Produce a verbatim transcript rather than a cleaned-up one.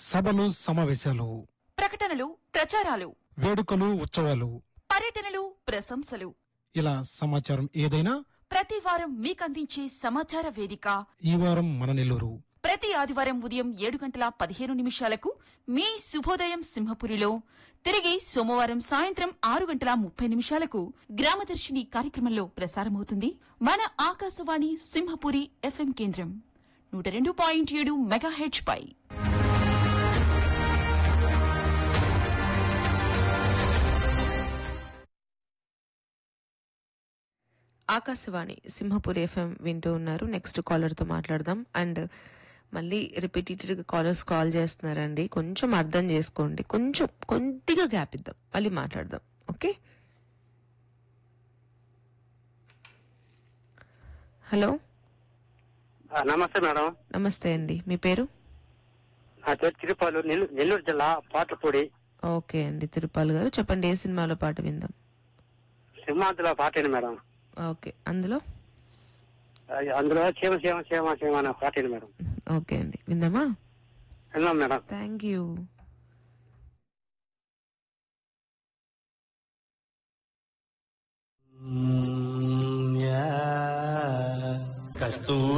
సభలు సమావేశాలు, ప్రకటనలు ప్రచారాలు, వేడుకలు ఉత్సవాలు, పర్యటనలు ప్రశంసలు, ఇలా సమాచారం ఏదైనా ప్రతి వారం మీకందించే సమాచార వేదిక ఈ వారం మన నెల్లూరు. ప్రతి ఆదివారం ఉదయం ఏడు గంటల పదిహేను నిమిషాలకు మీ శుభోదయం సింహపురిలో, తిరిగి సోమవారం సాయంత్రం ఆరు గంటల ముప్పై నిమిషాలకు గ్రామదర్శిని కార్యక్రమంలో ప్రసారమవుతుంది మన ఆకాశవాణి సింహపురి ఎఫ్ఎం కేంద్రం నూట రెండు పాయింట్ ఏడు మెగాహెర్ట్జ్ పై. ఆకాశవాణి సింహపురి ఎఫ్ఎం వింటూ ఉన్నారు. నెక్స్ట్ కాలర్తో మాట్లాడదాం. అండ్ మళ్ళీ రిపీటెడ్గా కాలర్స్ కాల్ చేస్తున్నారండి, కొంచెం అర్థం చేసుకోండి, కొంచెం కొద్దిగా గ్యాప్ ఇద్దాం, మళ్ళీ మాట్లాడదాం. ఓకే, హలో నమస్తే మేడం. నమస్తే అండి, మీ పేరు? నా పేరు తిరుపాలు, నెల్లూరు జిల్లా పాటలపూడి. ఓకే అండి, తిరుపాల్ గారు చెప్పండి, ఏ సినిమాలో పాట విందాం? సింహాద్రిలో పాట మేడం. ఓకే, అందులో అందులో క్షేమ క్షేమ క్షేమ క్షేమ అనే పాట మేడం. ఓకే అండి, విందామా? విన్నాం మేడం. Thank you. కస్తూ